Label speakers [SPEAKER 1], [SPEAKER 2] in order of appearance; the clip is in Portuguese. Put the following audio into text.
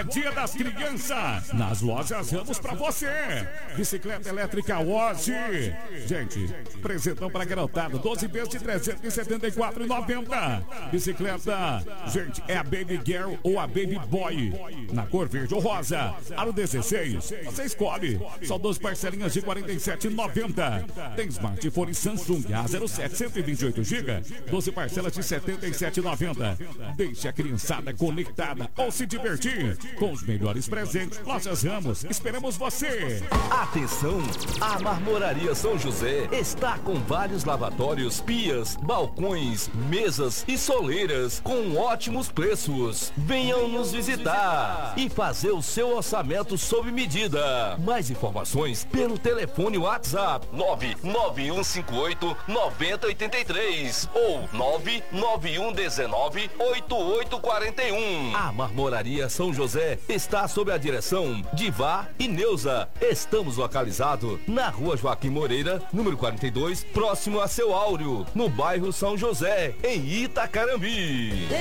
[SPEAKER 1] é dia das crianças. Nas lojas Ramos pra você. Bicicleta elétrica Ozi. Gente, presentão pra garotada. 12 vezes de R$ 374,90. Bicicleta, gente, é a Baby Girl ou a Baby Boy. Na cor verde ou rosa. Aro 16, você escolhe. Só 12 parcelinhas de R$ 47,90. Tem smartphone Samsung A07 128 GB. 12 parcelas de R$ 77,90. Deixe a criançada conectada ou se divertir com os melhores presentes. Lojas Ramos, esperamos você.
[SPEAKER 2] Atenção, a Marmoraria São José está com vários lavatórios, pias, balcões, mesas e soleiras com ótimos preços. Venham nos visitar e fazer o seu orçamento sob medida. Mais informações pelo telefone WhatsApp 99158-9083 ou 99119-8841. A Marmoraria São José está sob a direção de Vá e Neuza. Estamos localizados na Rua Joaquim Moreira, número 42, próximo a Seu Áureo, no bairro São José, em Itacarambi.